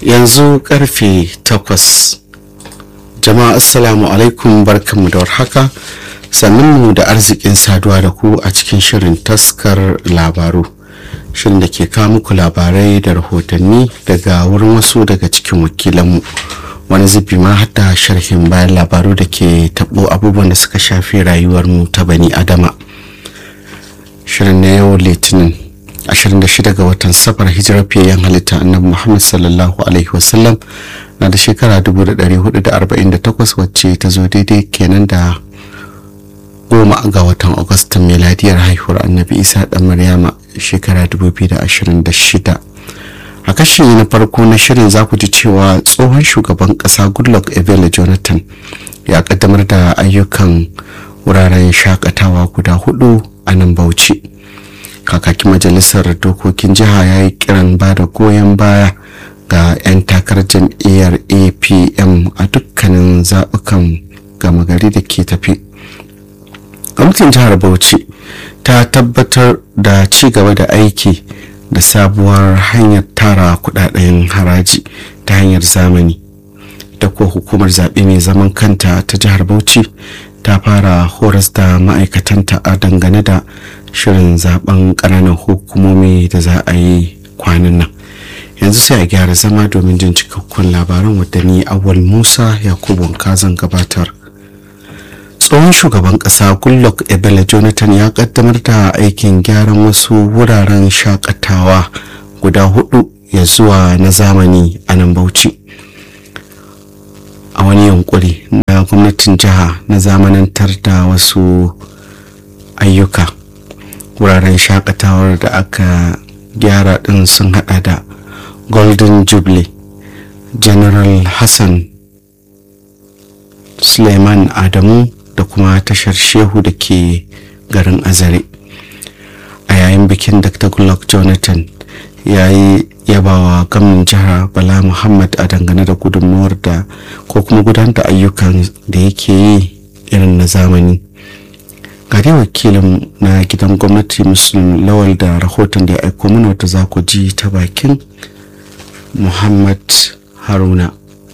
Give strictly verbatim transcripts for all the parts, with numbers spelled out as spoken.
yanzu karfe takwas. Jama'a assalamu alaikum, barkanmu da warhaka, sannunmu da arzikin saduwa da ku a cikin shirin taskar labaru, shirin da ke kawo muku labarai da rahotanni daga wurin wasu daga cikin wakilanmu, wani zubi ma hada sharhin bayan labaru da ke tabo abubuwan da suka shafi rayuwarmu ta bani adama. Shirin na yau litinin ashirin da shida ga watan safar hijirar fiyayyen halitta annabi Muhammad sallallahu alaihi wasallam na da shekara dubu da ɗari hudu da arba'in da takwas, wacce ta zo daidai kenan da goma ga watan Agustan miladiyar haihuwar annabi Isa dan Maryama shekara dubu biyu da ashirin da shida. A kashi na farko na shirin za ku ji cewa tsohon shugaban kasa Goodluck Ebele Jonathan ya kaddamar da ayyukan wuraren shakatawa guda hudu a nan Bauchi. Kakakin majalisar dokokin jiha ya yi kiran ba da goyon baya ga 'yan takarar jam'iyyar A P M a dukkanin zaɓukan gama gari da ke tafi. Gwamnatin jihar Bauchi ta tabbatar da ci gaba da aiki da sabuwar hanyar tara kudaden haraji ta hanyar zamani. Da kuwa hukumar zaɓe mai zaman kanta ta jihar Bauchi ta fara horas da ma'aikatanta a dangane da shirin zaben ƙananan hukumomi da za a yi kwanan nan. Yanzu sai a gyara zama domin jin cikakkun labaran wadda ni Awal Musa Yakubu Kazan gabatar. Tsohon shugaban ƙasa Goodluck Ebele Jonathan ya kaddamar da aikin gyaran wasu wuraren shakatawa guda hudu ya zuwa na zamani a nan Bauchi, a wani yunkuri na gwamnatin jiha na zamanantar da wasu ayyuka. Wuraren shakatawar da aka gyara din sun hada da Golden Jubilee, General Hassan Suleiman Adamu da kuma tashar Shehu da ke garin Azare. A yayin bikin Doctor Goodluck Jonathan ya yi yabawa gwamnan jihar Bala Muhammad a dangane da gudunmuwar da ko kuma gudanar da ayyukan da yake yi irin na zamani. Gari wakilin na gidan gwamnati Muslim Lawal da rahoton da ya aiko mana wata za ku ji ta bakin Muhammad Haruna.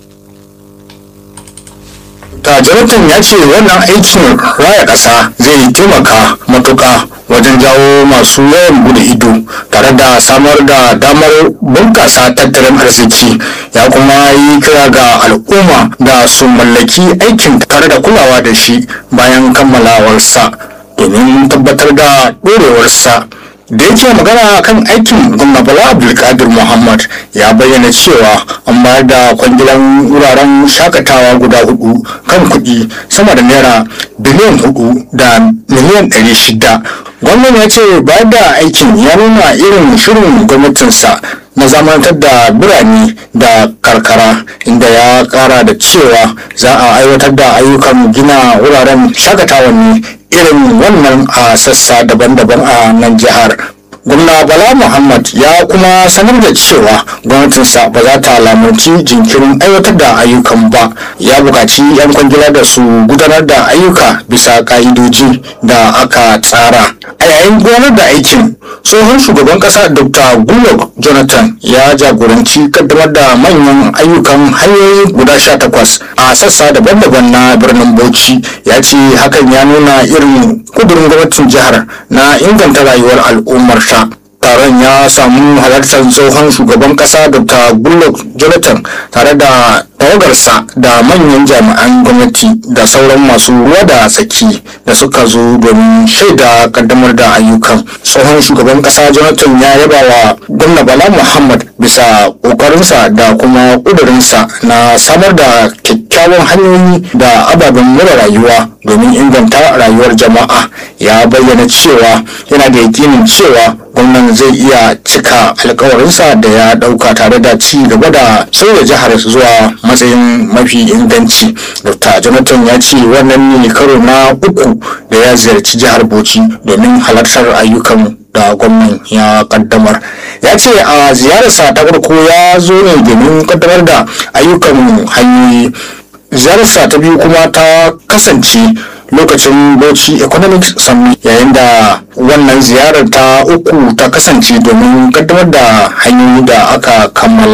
ta Jonathan ya ce wannan aikin raya ƙasa zai taimaka matuƙa wajen jawo masu yawan bude ido tare da samar da damar bunƙasa tattalin arziki. Ya kuma yi kira ga al'umma da su mallaki aikin tare da kulawa da shi bayan kammalawarsa domin tabbatar da ɗorewarsa. Da yake magana kan aikin, gwamna Bala Abdulkadir Muhammad ya bayyana cewa an bayar da kwangilan wuraren shakatawa guda hudu kan kuɗi sama da naira biliyan hudu da miliyan ɗari shida. Gwamnan ya ce bayar da aikin ya nuna irin shirin gwamnatinsa na zamantar da birane da karkara, inda ya kara da cewa za a aiwatar da ayyukan gina wuraren shakatawa ne irin wannan a sassa daban-daban a nan jihar. Gwamna Bala Muhammad ya kuma sanar da cewa gwamnatinsa ba za ta lamunci jinkirin aiwatar da ayyukan ba. Ya buƙaci 'yan kwangila da su gudanar da ayyuka bisa ƙa'idoji da aka tsara. A yayin gudanar da aikin, tsohon shugaban ƙasa Doctor Goodluck Jonathan ya jagoranci kaddamar da manyan ayyukan hanyoyi guda sha takwas a sassa daban-daban na birnin Bauchi. Ya ce hakan ya nuna irin kudurin gwamnatin jihar na inganta rayuwar al'ummarta. Taron ya samu halartar tsohon shugaban kasa Doctor Goodluck Jonathan tare da tawagarsa da manyan jami'an gwamnati da sauran masu ruwa da tsaki da suka zo domin shaida kaddamar da ayyukan. Tsohon shugaban kasa Jonathan ya yaba wa gwamna Bala Muhammad bisa kokarinsa da kuma kudurinsa na samar da kyakkyawan hanyoyi da ababen more rayuwa domin inganta rayuwar jama'a. Ya bayyana cewa yana da yakinin cewa gwamnan zai iya cika alkawarinsa da ya dauka tare da ci gaba da sauya jihar zuwa matsayin mafi inganci. Dr. Jonathan ya ce wannan ne karo na uku da ya ziyarci jihar Bauchi domin halartar ayyukan da gwamnan ya kaddamar. Ya ce a ziyararsa ta farko ya zo ne domin kaddamar da ayyukan hanyoyi. Ziyararsa ta biyu kuma ta kasance lokacin Bauchi Economic Summit, yayin da wannan ziyarar ta uku ta kasance domin kaddamar da hanyoyi da aka kammala.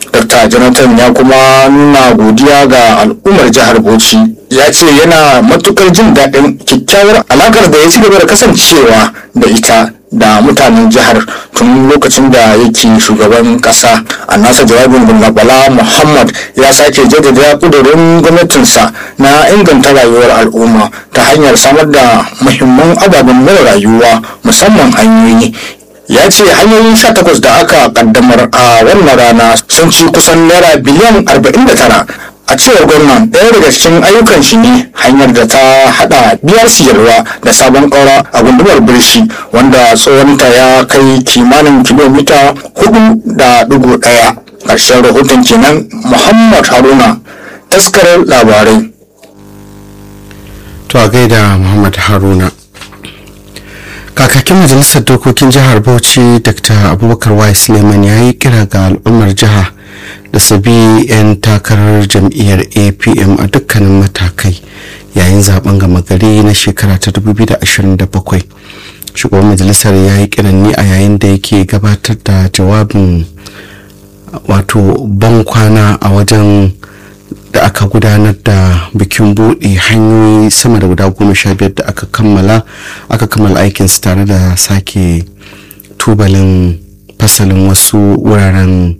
Dr. Jonathan ya kuma nuna godiya ga al'ummar jihar Bauchi, ya ce yana matukar jin daɗin kyakkyawar alakar da ya ci gaba da kasancewa da ita da mutanen jihar tun lokacin da yake shugaban kasa. A nasa jawabin Bala Muhammad ya sake jaddada kudurin gwamnatinsa na inganta rayuwar al'umma ta hanyar samar da muhimman ababen more rayuwa musamman hanyoyi. Ya ce hanyoyin sha takwas da aka kaddamar a wannan rana sun ci kusan naira biliyan arba'in da tara. A cewar gwamnan, ɗaya daga cikin ayyukan shi ne hanyar da ta hada biyar siyarwa da sabon ƙaura a gundumar birshi, wanda tsawonta ya kai kimanin kilomita hudu da dugu ɗaya. Ƙarshen rahoton kenan. Muhammad Haruna, taskarar labarai. To a gaida Muhammad Haruna. Kakakin majalisar dokokin jihar Bauchi Dr. Abubakar Y. Suleiman ya yi kira ga al'ummar jiha da su bi 'yan takarar jam'iyyar A P M a dukkanin matakai yayin zaben gama gari na shekara ta dubu biyu da ashirin da bakwai. Shugaban majalisar ya yi kiran ne a yayin da yake gabatar da jawabin wato ban kwana a wajen da aka gudanar da bikin buɗe hanyoyi sama da guda goma sha biyar da aka kammala aka kammala aikinsu tare da sake tubalin fasalin wasu wuraren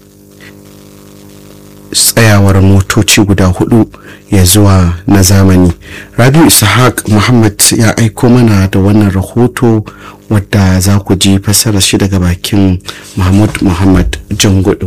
tsayawar motoci guda hudu ya zuwa na zamani. Rabiu Ishaq Muhammad ya aiko mana da wannan rahoto wadda za ku ji fasarar shi daga bakin Mahmud Muhammad Jangudu.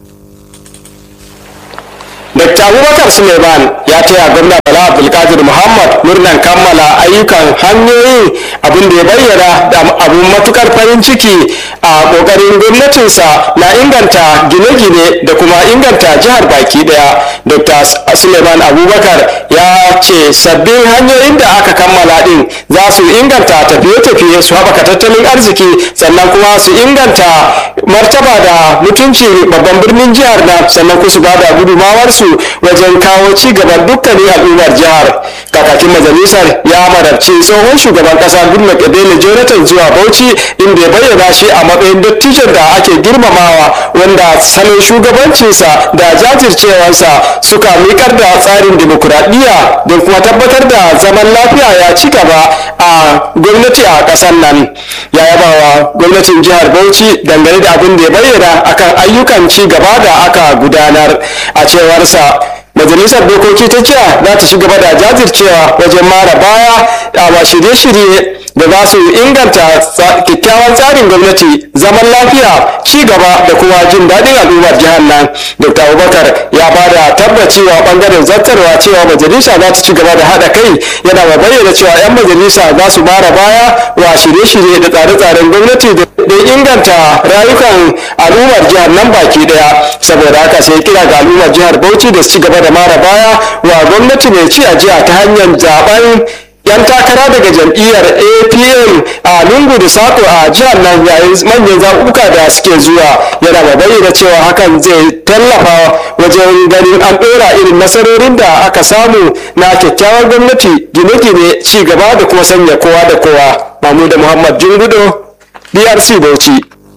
Dokta Abubakar Suleiman ya taya gwamna Bala Abdulkadir Muhammad murnan kammala ayyukan hanyoyi, abin da ya bayyana da abun matukar farin ciki a kokarin gwamnatinsa na inganta gine-gine da kuma inganta jihar baki daya. Dokta Suleiman Abubakar ya ce sabbin hanyoyin da aka kammala din za su inganta tafiye-tafiye, su haɓaka tattalin arziki, sannan kuma su inganta martaba da mutunci babban birnin jihar nan, sannan kuma su ba da gudumawarsu wajen kawo ci gaban dukkanin al'ummar jihar. Kakakin majalisar ya marabci tsohon shugaban kasa Goodluck Ebele Jonathan zuwa Bauchi, inda ya bayyana shi a matsayin dattijon da ake girmamawa, wanda salon shugabancinsa da jajircewarsa suka mikar da tsarin dimokuraɗiyya don kuma tabbatar da zaman lafiya ya ci gaba a gwamnati a ƙasar nan. Ya yaba wa gwamnatin jihar Bauchi dangane da abin da ya bayyana akan ayyukan ci gaba da aka gudanar. A cewarsa, majalisar dokoki ta jiya za ta ci gaba da jajircewa wajen mara baya a shirye-shirye da za su inganta kyakkyawan tsarin gwamnati, zaman lafiya, ci gaba da kuma jin daɗin al'ummar jihar nan. Dokta Abubakar ya ba da tabbaci wa ɓangaren zartarwa cewa majalisa za ta ci gaba da haɗa kai, yana ba bayyana cewa 'yan majalisa za su mara baya wa shirye-shirye da tsare-tsaren gwamnati don inganta rayukan al'ummar jihar nan baki ɗaya. Saboda haka sai kira ga al'ummar jihar Bauchi da su ci gaba da mara baya wa gwamnati mai ci a jiya ta hanyar zaben yan takara daga jam'iyyar A P M a lungu da sako a jihar nan yayin manyan zaɓuɓɓuka da suke zuwa. Yana da bayyana cewa hakan zai tallafa wajen ganin an ɗora irin nasarorin da aka samu na kyakkyawar gwamnati, gine-gine, ci gaba da kuma sanya kowa da kowa. Mahmud Muhammad Jingudo, B R C Bauchi.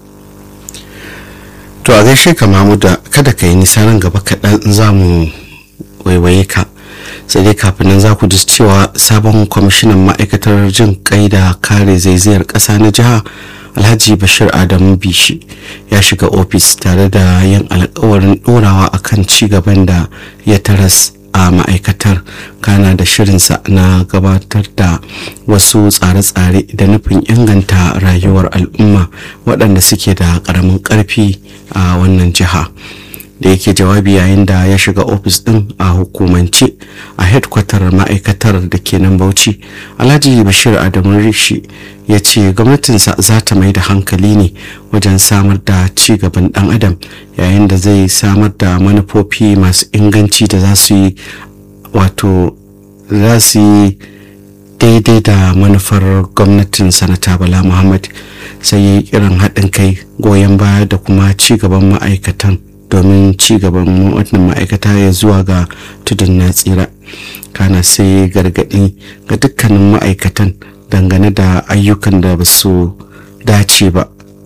To a gaishe ka Mahmuda, kada ka yi nisa nan gaba kaɗan za mu waiwaye ka. Sai dai kafin nan za ku ji cewa sabon kwamishinan ma'aikatar jin kai da kare zaizayar ƙasa na jiha Alhaji Bashir Adamu Bishi ya shiga ofis tare da yin alƙawarin ɗorawa akan ci gaban da ya taras a ma'aikatar, kana da shirinsa na gabatar da wasu tsare-tsare da nufin inganta rayuwar al'umma waɗanda suke da ƙaramin ƙarfi a wannan jiha. Da yake jawabi yayin da ya shiga ofis din a hukumance a headquarter ma'aikatar da ke nan Bauchi, Alhaji Bashir Adamu Rishi ya ce gwamnatinsa za ta mai da hankali ne wajen samar da ci gaban dan adam, yayin da zai samar da manufofi masu inganci da za su yi wato za su yi daidai da manufar gwamnatin sanata Bala Muhammad. Sai ya yi kiran haɗin kai, goyon baya da kuma ci gaban ma'aikatan domin ci gaban wannan ma'aikata ya zuwa ga tudun na tsira. Kana sai gargaɗi ga dukkanin ma'aikatan dangane da ayyukan da ba su dace ba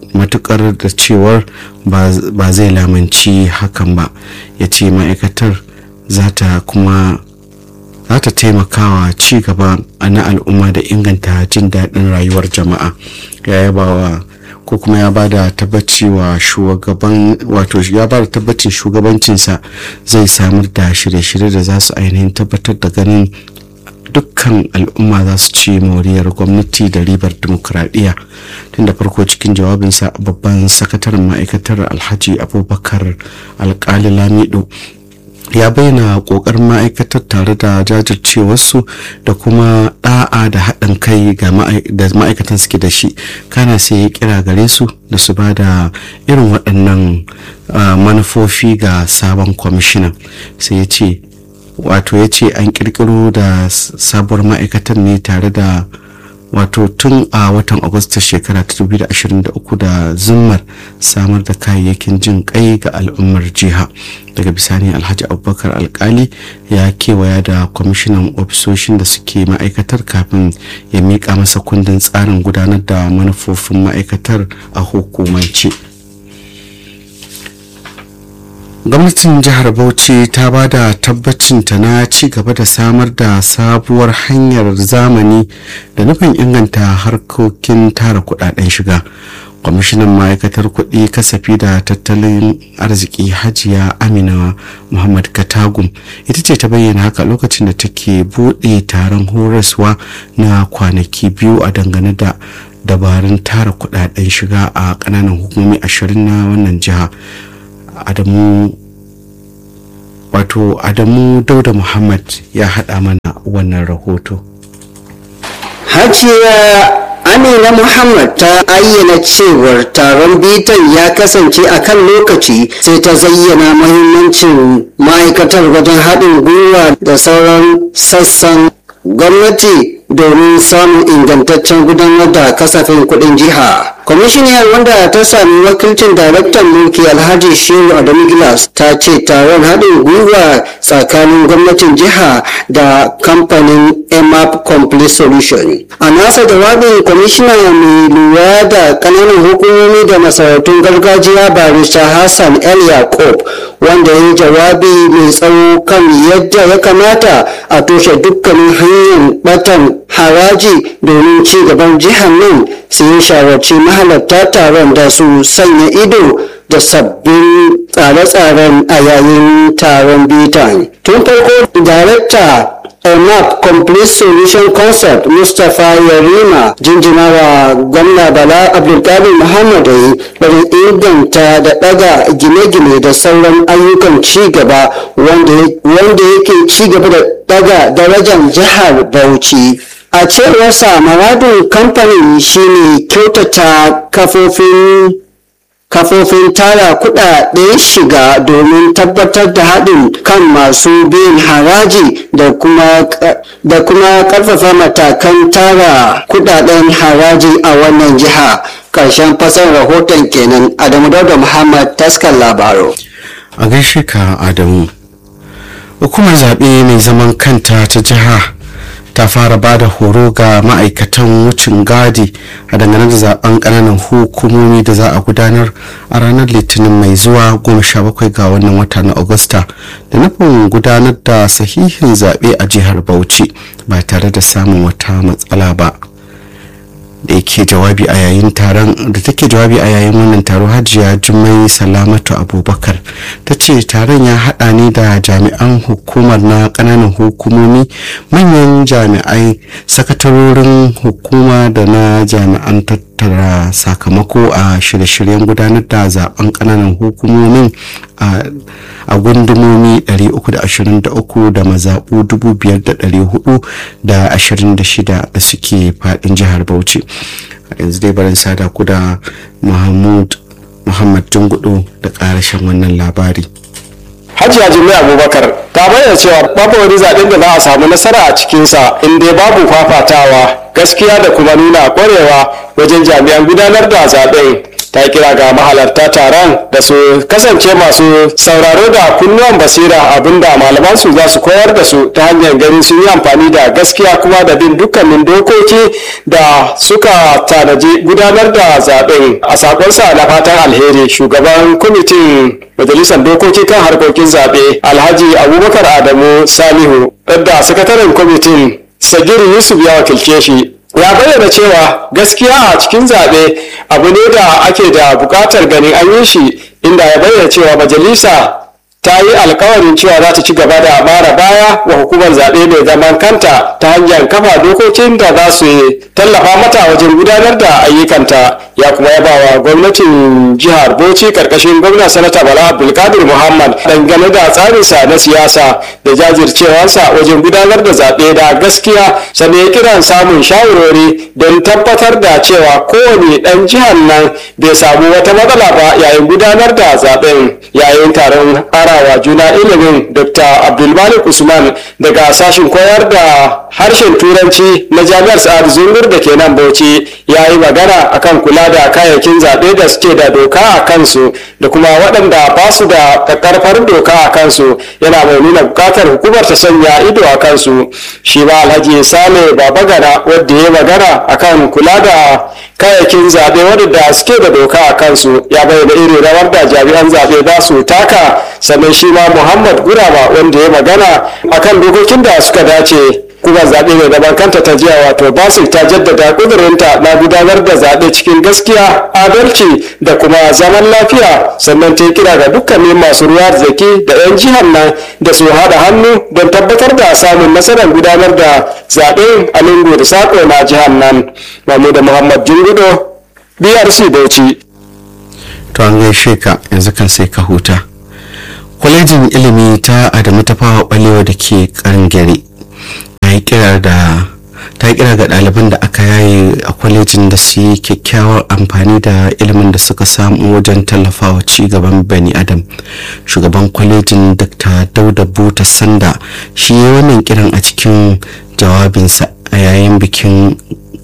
matukar da cewar ba zai lamanci hakan ba. Ya ce ma'aikatar za ta kuma za ta taimakawa ci gaba na al'umma da inganta jin daɗin rayuwar jama'a. Ya yaba wa ko kuma ya ba da tabbaci wa shugaban wato ya ba da tabbacin shugabancinsa zai samar da shirye-shirye da za su ainihin tabbatar da ganin dukkan al'umma za su ci moriyar gwamnati da ribar dimokuraɗiyya. Tun da farko cikin jawabinsa babban sakataren ma'aikatar Alhaji Abubakar Alkali Lamido ya bayyana kokarin ma'aikatar tare da jajircewarsu da kuma da'a da haɗin kai da ma'aikatan suke da shi. Kana sai ya kira gare su da su ba da irin waɗannan manufofi ga sabon kwamishinan. Sai ya ce wato ya ce an kirkiro da sabuwar ma'aikatar ne tare da wato tun a watan Agusta shekara ta dubu biyu da ashirin da uku da zimmar samar da kayayyakin jin kai ga al'ummar jiha. Daga bisani Alhaji Abubakar Alkali ya kewaya da kwamishinan ofisoshin da suke ma'aikatar kafin ya miƙa masa kundin tsarin gudanar da manufofin ma'aikatar a hukumance. Gwamnatin jihar Bauchi ta ba da tabbacinta na ci gaba da samar da sabuwar hanyar zamani da nufin inganta harkokin tara kudaden shiga. Kwamishinan ma'aikatar kuɗi, kasafi da tattalin arziki Hajiya Amina Muhammad Katagum ita ce ta bayyana haka lokacin da take buɗe taron horaswa na kwanaki biyu a dangane da dabarun tara kudaden shiga a ƙananan hukumomi ashirin na wannan jiha. Adamu wato Adamu Dauda Muhammad ya haɗa mana wannan rahoto. Hajiya Amina Muhammad ta ayyana cewar taron bitan ya kasance a kan lokaci, sai ta zayyana mahimmancin ma'aikatar wajen haɗin gwiwa da sauran sassan gwamnati domin samun ingantaccen gudanar da kasafin kuɗin jiha. Kwamishiniyar wanda ta sami wakilcin daraktan mulki Alhaji Shehu Adamu Gilas ta ce taron haɗin gwiwa tsakanin gwamnatin jiha da kamfanin M A P Complete Solution. A nasa jawabin, kwamishina mai lura da ƙananan hukumomi da masarautun gargajiya Barista Hassan El Yakub, wanda ya yi jawabi mai tsawo kan yadda ya kamata a toshe dukkanin hanyar batan haraji domin ci gaban jihar nan, su yi shawarci mahalarta taron da su sanya ido da sabbin tsare-tsaren a yayin taron bitan. Tun farko, darakta M A P Complete Solution Concept Mustapha Yarima jinjina wa gwamna Bala Abdulkadir Muhammad bari inganta da daga gine-gine da sauran ayyukan ci gaba wanda yake ci gaba da daga darajar jihar Bauchi. A cewarsa, maradin kamfanin shine kyautata kafofin kafofin tara kudaden shiga domin tabbatar da haɗin kan masu biyan haraji da kuma da kuma karfafa matakan tara kudaden haraji a wannan jiha. Karshen fasar rahoton kenan. Adamu Dauda Muhammad, taskar Labaru. A gaishe ka Adamu. Hukumar zaɓe mai zaman kanta ta jiha ta fara ba da horo ga ma'aikatan wucin gadi a dangane da zaben kananan hukumomi da za a gudanar a ranar litinin mai zuwa goma sha bakwai ga wannan wata na Agusta, da nufin gudanar da sahihin zaɓe a jihar Bauchi ba tare da samun wata matsala ba. Da yake jawabi a yayin taron da take jawabi a yayin wannan taro, Hajiya Jummai Salamatu Abubakar ta ce taron ya hada ne da jami'an hukumar na kananan hukumomi, manyan jami'ai, sakatarorin hukuma da na jami'an tattara sakamako a shirye-shiryen gudanar da zaben kananan hukumomin a gundumomi ɗari uku da ashirin da uku da mazaɓu dubu biyar da ɗari hudu da ashirin da shida da suke faɗin jihar Bauchi. Yanzu dai barin sada ku da Mahmud Muhammad Jungudu da ƙarashin wannan labari. Hajiya Jummai Abubakar ta bayyana cewa babu wani zaɓen da za a samu nasara a cikinsa in dai babu fafatawa, gaskiya da kuma nuna ƙwarewa wajen jami'an gudanar da zaɓen. ta kira ga mahalarta taron da su kasance masu sauraro da kunnuwan basira abinda malaman su za su koyar da su ta hanyar ganin sun yi amfani da gaskiya kuma da bin dukkanin dokoki da suka tanaji gudanar da zaben. A sakonsa na fatan alheri, shugaban kwamitin majalisar dokoki kan harkokin zaɓe alhaji abubakar adamu salihu da sakataren kwamitin sagir yusuf ya wakilce shi ya bayyana cewa gaskiya a cikin zaɓe abu ne da ake da buƙatar ganin an yi shi, inda ya bayyana cewa majalisa ta yi alkawarin cewa za ta ci gaba da mara baya wa hukumar zaɓe mai zaman kanta ta hanyar kafa dokokin da za su tallafa mata wajen gudanar da ayyukanta. Ya kuma yaba wa gwamnatin jihar Bauchi karkashin gwamna sanata Bala Abdulkadir Muhammad dangane da tsarinsa na siyasa da jajircewarsa wajen gudanar da zaɓe da gaskiya, sannan ya kiran samun shawarwari don tabbatar da cewa kowane ɗan jihar nan bai samu wata matsala ba yayin gudanar da zaɓen. Yayin taron ƙarawa juna ilimin, Dr. Abdulmalik Usman daga sashen koyar da harshen turanci na jami'ar Sa'ad Zungur da ke nan Bauchi ya yi magana akan kula da kayayyakin zaɓe da suke da doka a kansu da kuma waɗanda ba su da ƙarfar doka a kansu, yana mai nuna buƙatar hukumar ta sanya ido a kansu. Shi ba Alhaji Sale Babagana wadda ya magana akan kula da kayayyakin zaɓe waɗanda suke da doka a kansu ya bayyana irin rawar da jami'an zaɓe za su taka. Sannan shi ma Muhammad Guraba wanda ya magana akan dokokin da suka dace. Kuma zaɓe mai gaban kanta ta jiya wato basu ta jaddada ƙudurinta na gudanar da zaɓe cikin gaskiya, adalci da kuma zaman lafiya. Sannan ta yi kira ga dukkanin masu ruwa da zaki da 'yan jihar nan da su haɗa hannu don tabbatar da samun nasarar gudanar da zaɓe a lungu da saƙo na jihar nan. Mahmud Muhammad Jingudo, B R C Bauchi. To an gaishe ka, yanzu kan sai ka huta. Kwalejin ilimi ta Adamu Tafawa Balewa da ke Karngare ta yi kira ga ɗaliban da aka yaye a kwalejin da su yi kyakkyawar amfani da ilimin da suka samu wajen tallafawa ci gaban bani adam. Shugaban kwalejin Dr. Dauda Buta Sanda shi ya wannan kiran a cikin jawabinsa a yayin bikin